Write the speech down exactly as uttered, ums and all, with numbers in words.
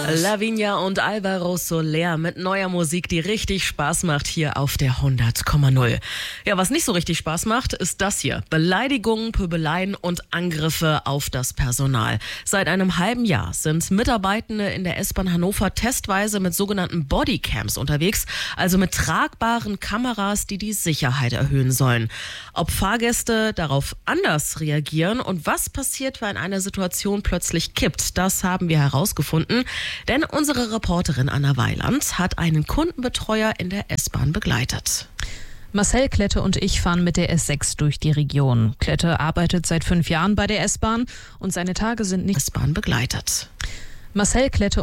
Lavinia und Alvaro Soler mit neuer Musik, die richtig Spaß macht hier auf der hundert Komma null. Ja, was nicht so richtig Spaß macht, ist das hier. Beleidigungen, Pöbeleien und Angriffe auf das Personal. Seit einem halben Jahr sind Mitarbeitende in der S-Bahn Hannover testweise mit sogenannten Bodycams unterwegs, also mit tragbaren Kameras, die die Sicherheit erhöhen sollen. Ob Fahrgäste darauf anders reagieren und was passiert, wenn eine Situation plötzlich kippt, das haben wir herausgefunden. Denn unsere Reporterin Anna Weiland hat einen Kundenbetreuer in der S-Bahn begleitet. Marcel Klette und ich fahren mit der S sechs durch die Region. Klette arbeitet seit fünf Jahren bei der S-Bahn und seine Tage sind nicht S-Bahn begleitet. Marcel Klette